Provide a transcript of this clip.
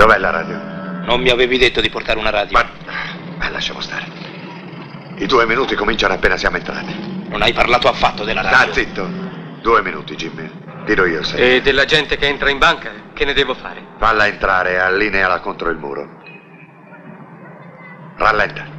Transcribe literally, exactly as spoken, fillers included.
Dov'è la radio? Non mi avevi detto di portare una radio. Ma... ma lasciamo stare. I due minuti cominciano appena siamo entrati. Non hai parlato affatto della radio. Sta zitto. Due minuti, Jimmy. Dirò io se. E della gente che entra in banca, che ne devo fare? Falla entrare e allineala contro il muro. Rallenta.